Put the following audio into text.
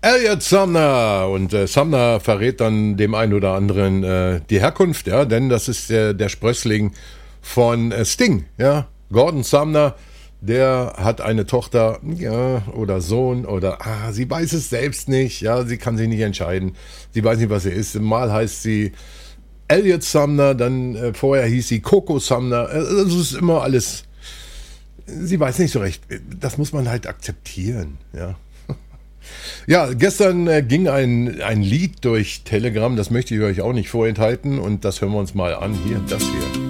Elliot Sumner. Und Sumner verrät dann dem einen oder anderen die Herkunft, ja, denn das ist der Sprössling von Sting, ja. Gordon Sumner, der hat eine Tochter, ja, oder Sohn, oder, sie weiß es selbst nicht, ja, sie kann sich nicht entscheiden. Sie weiß nicht, was sie ist. Mal heißt sie Elliot Sumner, dann vorher hieß sie Coco Sumner. Also es ist immer alles, sie weiß nicht so recht. Das muss man halt akzeptieren, ja. Ja, gestern ging ein Lied durch Telegram, das möchte ich euch auch nicht vorenthalten und das hören wir uns mal an. Hier, das hier.